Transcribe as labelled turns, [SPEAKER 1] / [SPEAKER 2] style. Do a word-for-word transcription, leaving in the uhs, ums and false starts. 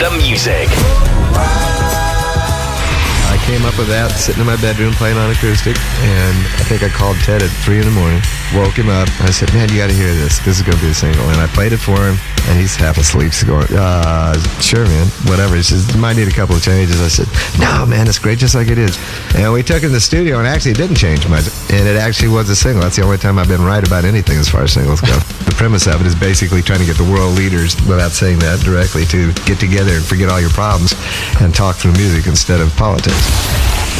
[SPEAKER 1] The music.
[SPEAKER 2] I came up with that sitting in my bedroom playing on acoustic, and I think I called Ted at three in the morning, woke him up, and I said, man, you got to hear this. This is going to be a single. And I played it for him, and he's half asleep. He's going, uh, sure, man, whatever. He says, you might need a couple of changes. I said, no, man, it's great just like it is. And we took it in the studio, and actually it didn't change much. And it actually was a single. That's the only time I've been right about anything as far as singles go. The premise of it is basically trying to get the world leaders, without saying that directly, to get together and forget all your problems and talk through music instead of politics.